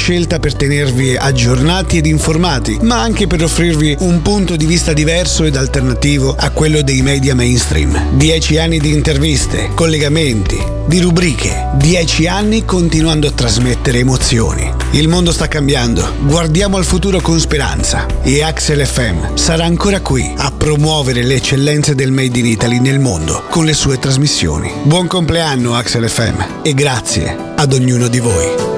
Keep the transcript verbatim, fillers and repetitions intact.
scelta per tenervi aggiornati ed informati, ma anche per offrirvi un punto di vista diverso ed alternativo a quello dei media mainstream. Dieci anni di interviste, collegamenti, di rubriche, dieci anni continuando a trasmettere emozioni. Il mondo sta cambiando, guardiamo al futuro con speranza e Axel F M sarà ancora qui a promuovere le eccellenze del Made in Italy nel mondo con le sue trasmissioni. Buon compleanno Axel F M e grazie ad ognuno di voi.